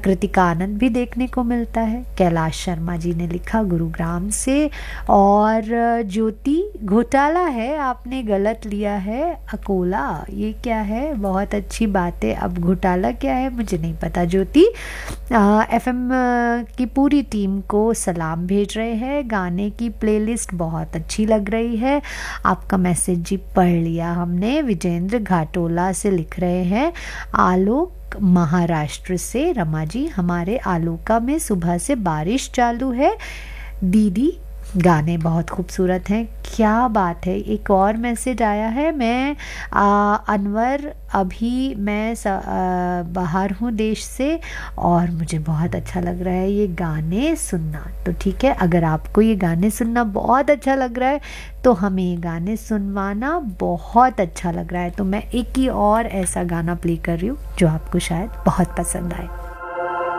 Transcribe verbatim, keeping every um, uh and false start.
प्राकृतिक आनंद भी देखने को मिलता है। कैलाश शर्मा जी ने लिखा गुरुग्राम से। और ज्योति घोटाला है, आपने गलत लिया है अकोला, ये क्या है? बहुत अच्छी बात है। अब घोटाला क्या है मुझे नहीं पता। ज्योति एफएम की पूरी टीम को सलाम भेज रहे हैं। गाने की प्लेलिस्ट बहुत अच्छी लग रही है। आपका मैसेज जी पढ़ लिया हमने। विजेंद्र घाटोला से लिख रहे हैं। आलोक महाराष्ट्र से, रमा जी हमारे आलोका में सुबह से बारिश चालू है। दीदी गाने बहुत खूबसूरत हैं। क्या बात है। एक और मैसेज आया है। मैं आ, अनवर, अभी मैं स, आ, बाहर हूँ देश से और मुझे बहुत अच्छा लग रहा है ये गाने सुनना। तो ठीक है, अगर आपको ये गाने सुनना बहुत अच्छा लग रहा है तो हमें ये गाने सुनवाना बहुत अच्छा लग रहा है। तो मैं एक ही और ऐसा गाना प्ले कर रही हूँ जो आपको शायद बहुत पसंद आए।